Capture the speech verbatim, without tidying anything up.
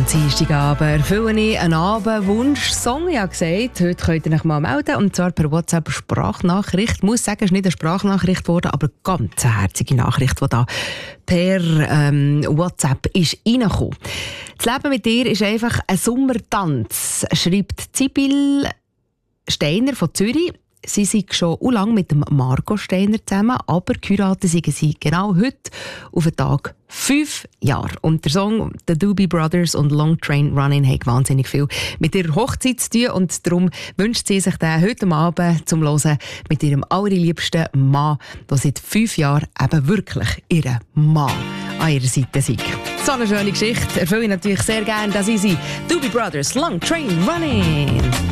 am Dienstagabend erfülle ich einen Abendwunsch-Song. Ich habe gesagt, heute könnt ihr euch mal melden, und zwar per WhatsApp-Sprachnachricht. Ich muss sagen, es ist nicht eine Sprachnachricht geworden, aber eine ganz herzige Nachricht, die da per ähm, WhatsApp ist reingekommen. Das Leben mit dir ist einfach ein Sommertanz, schreibt Sibyl Steiner von Zürich. Sie sind schon lange mit dem Marco Steiner zusammen, aber geheiratet sind sie genau heute auf den Tag fünf Jahre. Und der Song «The Doobie Brothers» und «Long Train Running» hat wahnsinnig viel mit ihrer Hochzeit zu tun, und darum wünscht sie sich den heute Abend zum Hören mit ihrem allerliebsten Mann, der seit fünf Jahren eben wirklich ihr Mann an ihrer Seite ist. So eine schöne Geschichte erfülle ich natürlich sehr gerne, dass sie «Doobie Brothers, Long Train Running».